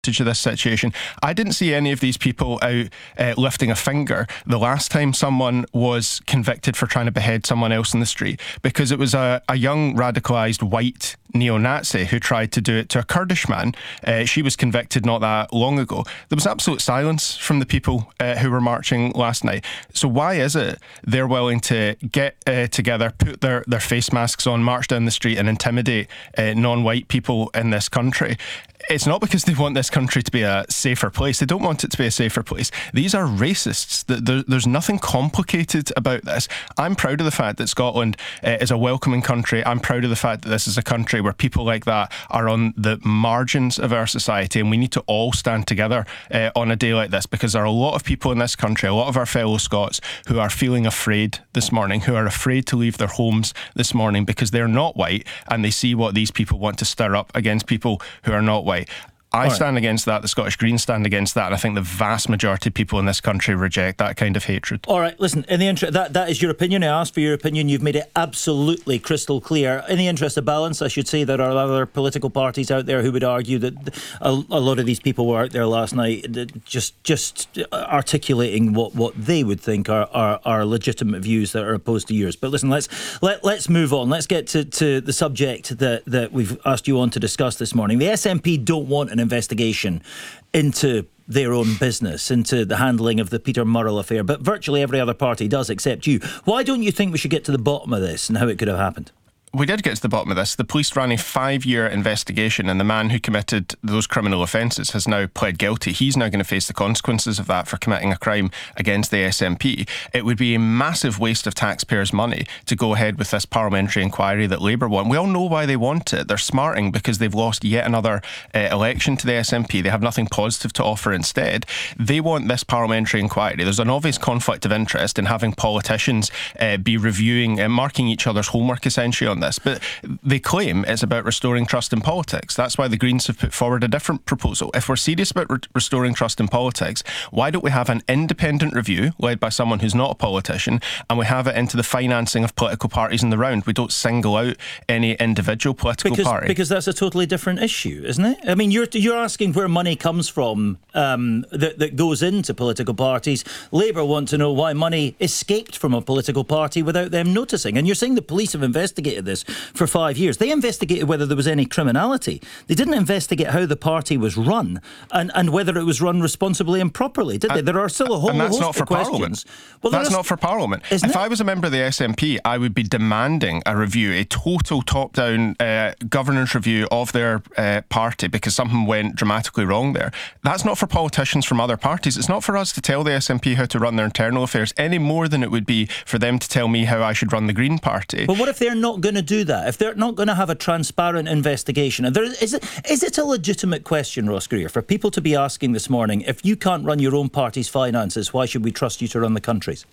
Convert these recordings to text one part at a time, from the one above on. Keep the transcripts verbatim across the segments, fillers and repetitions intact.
of this situation. I didn't see any of these people out uh, lifting a finger the last time someone was convicted for trying to behead someone else in the street, because it was a, a young radicalised white neo-Nazi who tried to do it to a Kurdish man. Uh, she was convicted not that long ago. There was absolute silence from the people uh, who were marching last night. So why is it they're willing to get uh, together, put their, their face masks on, march down the street and intimidate uh, non-white people in this country? It's not because they want this country to be a safer place. They don't want it to be a safer place. These are racists. There's nothing complicated about this. I'm proud of the fact that Scotland uh, is a welcoming country. I'm proud of the fact that this is a country where people like that are on the margins of our society, and we need to all stand together uh, on a day like this, because there are a lot of people in this country, a lot of our fellow Scots, who are feeling afraid this morning, who are afraid to leave their homes this morning because they're not white, and they see what these people want to stir up against people who are not white. I right. stand against that. The Scottish Greens stand against that. And I think the vast majority of people in this country reject that kind of hatred. All right, listen, in the interest, that, that is your opinion. I asked for your opinion. You've made it absolutely crystal clear. In the interest of balance, I should say there are other political parties out there who would argue that a, a lot of these people were out there last night just just articulating what, what they would think are, are, are legitimate views that are opposed to yours. But listen, let's let, let's move on. Let's get to, to the subject that, that we've asked you on to discuss this morning. The S N P don't want an investigation into their own business, into the handling of the Peter Murrell affair, but virtually every other party does except you. Why don't you think we should get to the bottom of this and how it could have happened? We did get to the bottom of this. The police ran a five-year investigation, and the man who committed those criminal offences has now pled guilty. He's now going to face the consequences of that for committing a crime against the S N P. It would be a massive waste of taxpayers' money to go ahead with this parliamentary inquiry that Labour want. We all know why they want it. They're smarting because they've lost yet another uh, election to the S N P. They have nothing positive to offer instead. They want this parliamentary inquiry. There's an obvious conflict of interest in having politicians uh, be reviewing and marking each other's homework essentially on this, but they claim it's about restoring trust in politics. That's why the Greens have put forward a different proposal. If we're serious about re- restoring trust in politics, why don't we have an independent review led by someone who's not a politician, and we have it into the financing of political parties in the round? We don't single out any individual political because, party. Because that's a totally different issue, isn't it? I mean, you're you're asking where money comes from um, that, that goes into political parties. Labour want to know why money escaped from a political party without them noticing. And you're saying the police have investigated this for five years. They investigated whether there was any criminality. They didn't investigate how the party was run and, and whether it was run responsibly and properly, did they? And, there are still a whole and that's host not for of questions. Parliament. Well, that's is, not for Parliament. If it? I was a member of the S N P, I would be demanding a review, a total top-down uh, governance review of their uh, party because something went dramatically wrong there. That's not for politicians from other parties. It's not for us to tell the S N P how to run their internal affairs any more than it would be for them to tell me how I should run the Green Party. But what if they're not going to do that? If they're not going to have a transparent investigation? And there, is, it, is it a legitimate question, Ross Greer, for people to be asking this morning, if you can't run your own party's finances, why should we trust you to run the country's?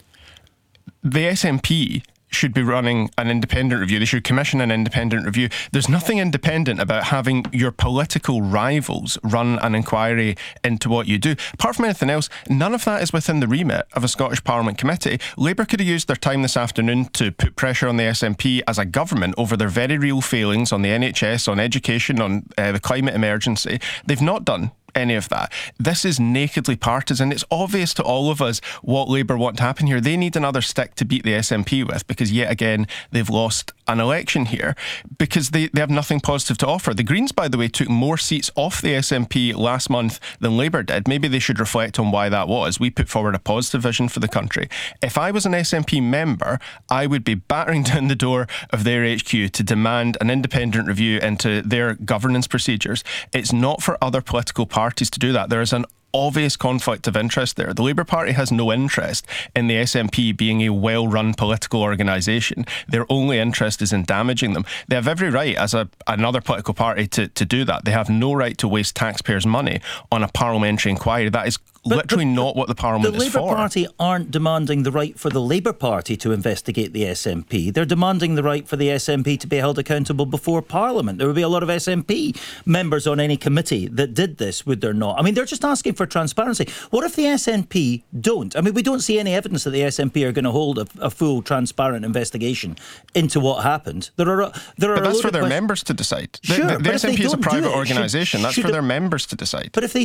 The S N P should be running an independent review. They should commission an independent review. There's nothing independent about having your political rivals run an inquiry into what you do. Apart from anything else, none of that is within the remit of a Scottish Parliament committee. Labour could have used their time this afternoon to put pressure on the S N P as a government over their very real failings on the N H S, on education, on uh, the climate emergency. They've not done any of that. This is nakedly partisan. It's obvious to all of us what Labour want to happen here. They need another stick to beat the S N P with because yet again they've lost an election here because they, they have nothing positive to offer. The Greens, by the way, took more seats off the S N P last month than Labour did. Maybe they should reflect on why that was. We put forward a positive vision for the country. If I was an S N P member, I would be battering down the door of their H Q to demand an independent review into their governance procedures. It's not for other political parties to do that. There is an obvious conflict of interest there. The Labour Party has no interest in the S N P being a well-run political organisation. Their only interest is in damaging them. They have every right as a, another political party to, to do that. They have no right to waste taxpayers' money on a parliamentary inquiry. That is But, literally but, not what the Parliament the is for. The Labour Party aren't demanding the right for the Labour Party to investigate the S N P. They're demanding the right for the S N P to be held accountable before Parliament. There would be a lot of S N P members on any committee that did this, would there not? I mean, they're just asking for transparency. What if the S N P don't? I mean, we don't see any evidence that the S N P are going to hold a, a full, transparent investigation into what happened. There are, there are but that's a for their quest- members to decide. Sure, the the, the S N P is a private organisation. That's Should, for their members to decide. But if they